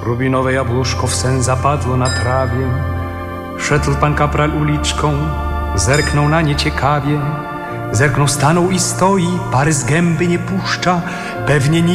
Rubinowe jabłuszko w sen zapadło na trawie. Szedł pan kapral uliczką, zerknął na nie ciekawie. Zerknął, stanął i stoi, pary z gęby nie puszcza. Pewnie